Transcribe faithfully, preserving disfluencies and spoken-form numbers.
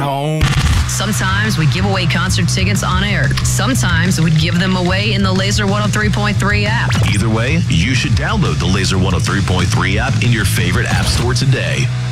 home. Sometimes we give away concert tickets on air. Sometimes we give them away in the Laser one oh three point three app. Either way, you should download the Laser one oh three point three app in your favorite app store today.